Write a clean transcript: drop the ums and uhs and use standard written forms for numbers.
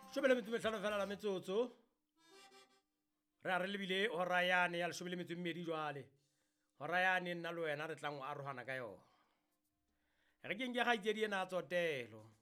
Shobele metso mehlano fela la metsotso. Re a re lebile hora yane ya leshome le metso e mmedi jwale. Hora yane nna le wena re tlang o arohana ka yona. Re keng ke kgaitsedi ena a Tsotelo.